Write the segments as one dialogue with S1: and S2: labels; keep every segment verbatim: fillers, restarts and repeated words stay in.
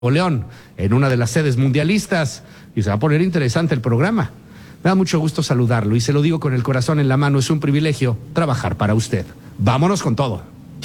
S1: León, en una de las sedes mundialistas, y se va a poner interesante el programa. Me da mucho gusto saludarlo y se lo digo con el corazón en la mano, es un privilegio trabajar para usted. Vámonos con todo.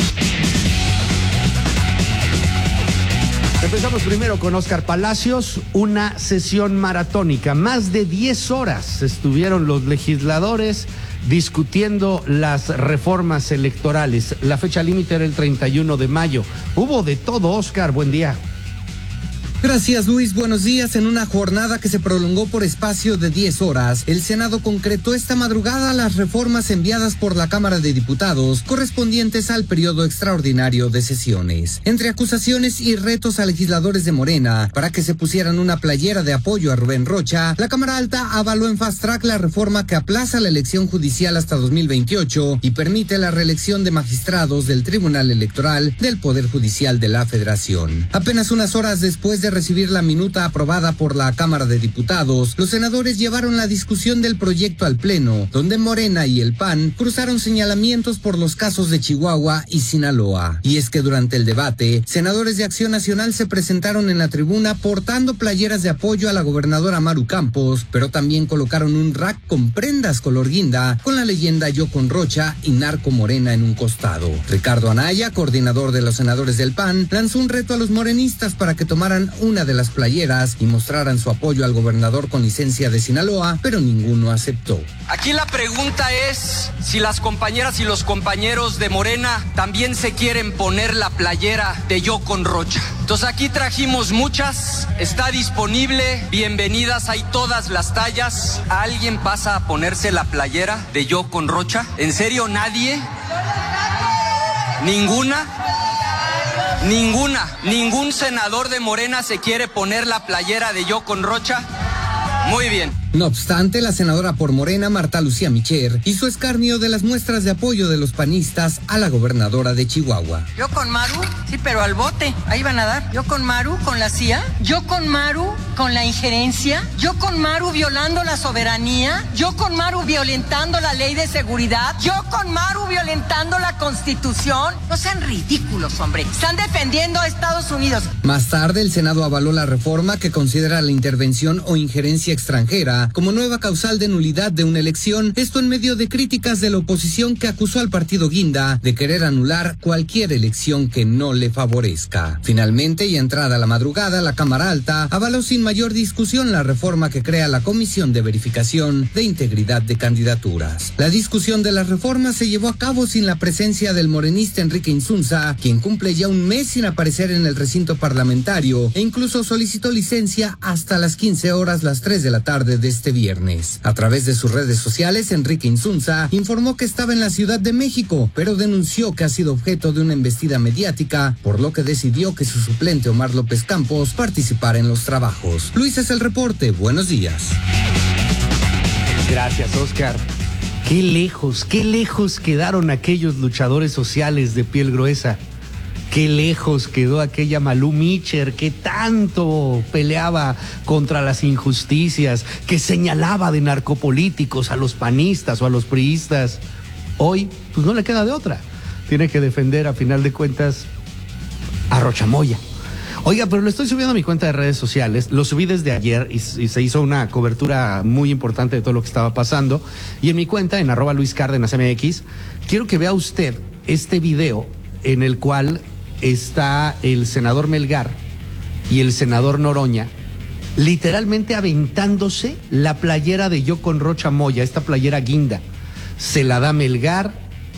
S1: Empezamos primero con Óscar Palacios, una sesión maratónica. Más de diez horas estuvieron los legisladores discutiendo las reformas electorales. La fecha límite era el treinta y uno de mayo. Hubo de todo, Óscar, buen día.
S2: Gracias, Luis. Buenos días. En una jornada que se prolongó por espacio de diez horas, el Senado concretó esta madrugada las reformas enviadas por la Cámara de Diputados correspondientes al periodo extraordinario de sesiones. Entre acusaciones y retos a legisladores de Morena para que se pusieran una playera de apoyo a Rubén Rocha, la Cámara Alta avaló en fast track la reforma que aplaza la elección judicial hasta dos mil veintiocho y permite la reelección de magistrados del Tribunal Electoral del Poder Judicial de la Federación. Apenas unas horas después de recibir la minuta aprobada por la Cámara de Diputados, los senadores llevaron la discusión del proyecto al Pleno, donde Morena y el P A N cruzaron señalamientos por los casos de Chihuahua y Sinaloa. Y es que durante el debate, senadores de Acción Nacional se presentaron en la tribuna portando playeras de apoyo a la gobernadora Maru Campos, pero también colocaron un rack con prendas color guinda, con la leyenda Yo con Rocha y Narco Morena en un costado. Ricardo Anaya, coordinador de los senadores del P A N, lanzó un reto a los morenistas para que tomaran una de las playeras y mostraran su apoyo al gobernador con licencia de Sinaloa, pero ninguno aceptó.
S3: Aquí la pregunta es si las compañeras y los compañeros de Morena también se quieren poner la playera de Yo con Rocha. Entonces aquí trajimos muchas, está disponible, bienvenidas, hay todas las tallas. ¿Alguien pasa a ponerse la playera de Yo con Rocha? ¿En serio nadie? ¿Ninguna? Ninguna, ningún senador de Morena se quiere poner la playera de Yo con Rocha. Muy bien.
S2: No obstante, la senadora por Morena, Marta Lucía Micher, hizo escarnio de las muestras de apoyo de los panistas a la gobernadora de Chihuahua.
S4: Yo con Maru, sí, pero al bote, ahí van a dar. Yo con Maru, con la C I A. Yo con Maru, con la injerencia. Yo con Maru, violando la soberanía. Yo con Maru, violentando la ley de seguridad. Yo con Maru, violentando la Constitución. No sean ridículos, hombre. Están defendiendo a Estados Unidos.
S2: Más tarde, el Senado avaló la reforma que considera la intervención o injerencia extranjera como nueva causal de nulidad de una elección, esto en medio de críticas de la oposición que acusó al partido Guinda de querer anular cualquier elección que no le favorezca. Finalmente, y entrada la madrugada, la Cámara Alta avaló sin mayor discusión la reforma que crea la Comisión de Verificación de Integridad de Candidaturas. La discusión de las reformas se llevó a cabo sin la presencia del morenista Enrique Insunza, quien cumple ya un mes sin aparecer en el recinto parlamentario e incluso solicitó licencia hasta las quince horas, las tres de la tarde de este viernes. A través de sus redes sociales, Enrique Insunza informó que estaba en la Ciudad de México, pero denunció que ha sido objeto de una embestida mediática, por lo que decidió que su suplente Omar López Campos participara en los trabajos. Luis, es el reporte. Buenos días.
S1: Gracias, Óscar. Qué lejos, qué lejos quedaron aquellos luchadores sociales de piel gruesa. Qué lejos quedó aquella Malú Micher que tanto peleaba contra las injusticias, que señalaba de narcopolíticos a los panistas o a los priistas. Hoy, pues no le queda de otra. Tiene que defender, a final de cuentas, a Rocha Moya. Oiga, pero lo estoy subiendo a mi cuenta de redes sociales. Lo subí desde ayer y, y se hizo una cobertura muy importante de todo lo que estaba pasando. Y en mi cuenta, en arroba Luis Cárdenas M X, quiero que vea usted este video en el cual está el senador Melgar y el senador Noroña literalmente aventándose la playera de Yo con Rocha Moya, esta playera guinda. Se la da Melgar,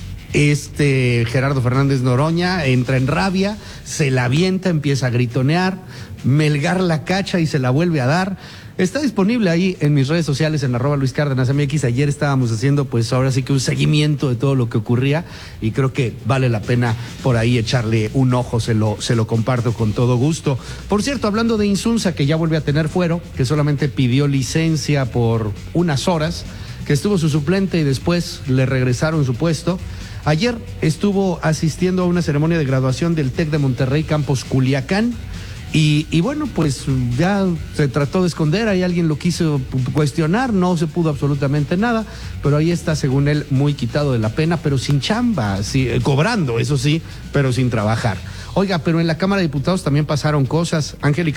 S1: este Gerardo Fernández Noroña entra en rabia, se la avienta, empieza a gritonear, Melgar la cacha y se la vuelve a dar. Está disponible ahí en mis redes sociales, en arroba Luis Cárdenas M X. Ayer estábamos haciendo, pues ahora sí que un seguimiento de todo lo que ocurría y creo que vale la pena por ahí echarle un ojo, se lo, se lo comparto con todo gusto. Por cierto, hablando de Insunza, que ya vuelve a tener fuero, que solamente pidió licencia por unas horas, que estuvo su suplente y después le regresaron su puesto. Ayer estuvo asistiendo a una ceremonia de graduación del TEC de Monterrey, Campus Culiacán, Y, y bueno, pues ya se trató de esconder, ahí alguien lo quiso cuestionar, no se pudo absolutamente nada, pero ahí está, según él, muy quitado de la pena, pero sin chamba, sí, cobrando, eso sí, pero sin trabajar. Oiga, pero en la Cámara de Diputados también pasaron cosas, Angélica.